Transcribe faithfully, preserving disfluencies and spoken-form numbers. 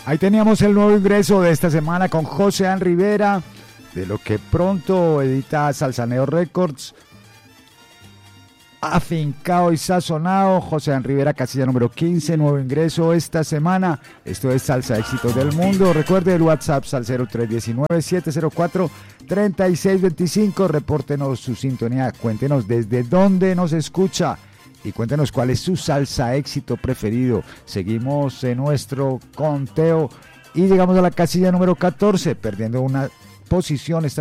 Ahí teníamos el nuevo ingreso de esta semana con José An Rivera, de lo que pronto edita Salsaneo Records. Afincado y sazonado, José An Rivera, casilla número quince, nuevo ingreso esta semana. Esto es Salsa Éxitos del Mundo. Recuerde el WhatsApp Salsero tres uno nueve, siete cero cuatro, tres seis dos cinco. Repórtenos su sintonía, cuéntenos desde dónde nos escucha y cuéntenos cuál es su salsa éxito preferido. Seguimos en nuestro conteo y llegamos a la casilla número catorce, perdiendo una posición. Esta